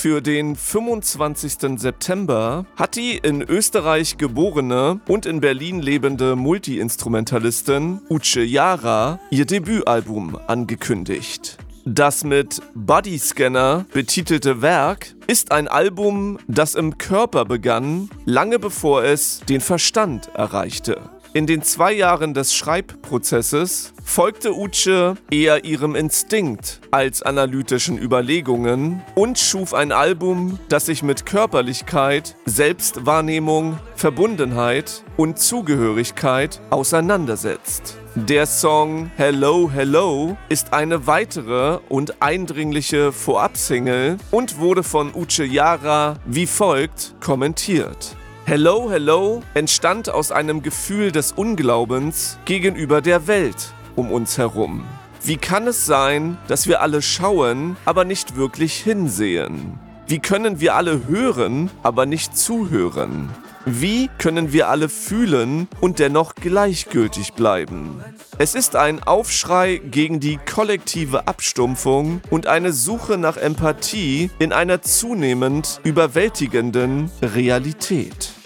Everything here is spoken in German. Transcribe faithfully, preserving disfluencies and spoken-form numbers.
Für den fünfundzwanzigsten September hat die in Österreich geborene und in Berlin lebende Multi-Instrumentalistin Uche Jara ihr Debütalbum angekündigt. Das mit Body Scanner betitelte Werk ist ein Album, das im Körper begann, lange bevor es den Verstand erreichte. In den zwei Jahren des Schreibprozesses folgte Uche eher ihrem Instinkt als analytischen Überlegungen und schuf ein Album, das sich mit Körperlichkeit, Selbstwahrnehmung, Verbundenheit und Zugehörigkeit auseinandersetzt. Der Song Hello Hello ist eine weitere und eindringliche Vorabsingle und wurde von Uche Jara wie folgt kommentiert. Hello Hello entstand aus einem Gefühl des Unglaubens gegenüber der Welt um uns herum. Wie kann es sein, dass wir alle schauen, aber nicht wirklich hinsehen? Wie können wir alle hören, aber nicht zuhören? Wie können wir alle fühlen und dennoch gleichgültig bleiben? Es ist ein Aufschrei gegen die kollektive Abstumpfung und eine Suche nach Empathie in einer zunehmend überwältigenden Realität.